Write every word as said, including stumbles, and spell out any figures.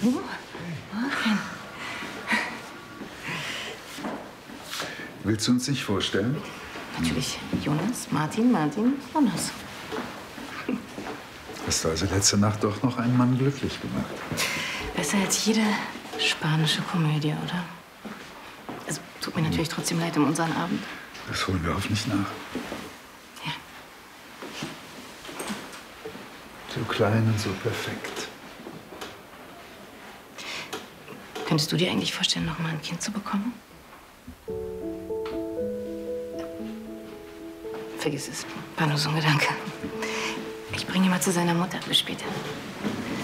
Hallo. Morgen. Willst du uns nicht vorstellen? Natürlich. Jonas, Martin, Martin, Jonas. Hast du also letzte Nacht doch noch einen Mann glücklich gemacht? Besser als jede spanische Komödie, oder? Es tut mir natürlich trotzdem leid um unseren Abend. Das holen wir hoffentlich nach. Ja. So klein und so perfekt. Könntest du dir eigentlich vorstellen, noch mal ein Kind zu bekommen? Vergiss es. War nur so ein Gedanke. Ich bringe ihn mal zu seiner Mutter. Bis später.